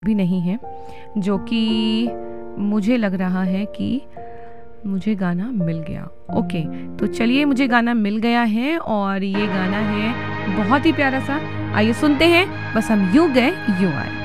भी नहीं है, जो कि मुझे लग रहा है कि मुझे गाना मिल गया। ओके, तो चलिए मुझे गाना मिल गया है और ये गाना है बहुत ही प्यारा सा। आइए सुनते हैं, बस हम यूं गए यूं आए।